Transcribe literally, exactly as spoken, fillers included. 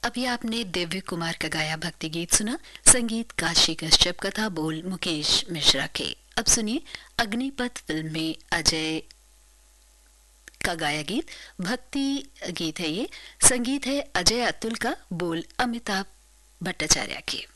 अभी आपने दिव्य कुमार का गाया भक्ति गीत सुना। संगीत काशी कश्यप का था, बोल मुकेश मिश्रा के। अब सुनिए अग्निपथ फिल्म में अजय का गाया गीत। भक्ति गीत है ये, संगीत है अजय अतुल का, बोल अमिताभ भट्टाचार्य के।